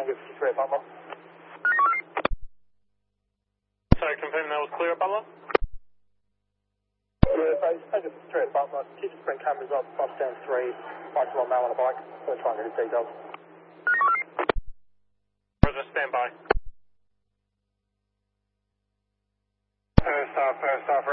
Tango 53 at Butler. Sorry, confirm that was clear at Butler? Yeah, so it's Tango 53 at Butler. Keep the sprint cameras up, bus down 3, bike's a lot now on a bike. So try and get the details. Roger, stand by. First off,